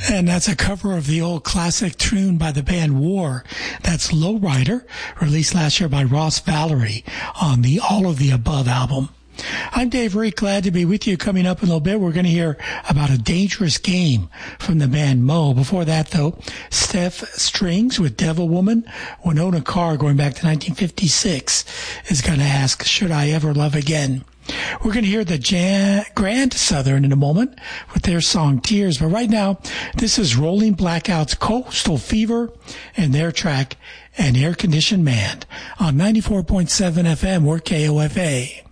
And that's a cover of the old classic tune by the band War. That's Lowrider, released last year by Ross Valerie on the All of the Above album. I'm Dave Reek, glad to be with you. Coming up in a little bit, we're going to hear about A Dangerous Game from the band Mo. Before that, though, Steph Strings with Devil Woman. Winona Carr, going back to 1956, is going to ask, Should I Ever Love Again? We're going to hear the Grand Southern in a moment with their song Tears. But right now, this is Rolling Blackouts Coastal Fever and their track An Air Conditioned Man on 94.7 FM or KOFA.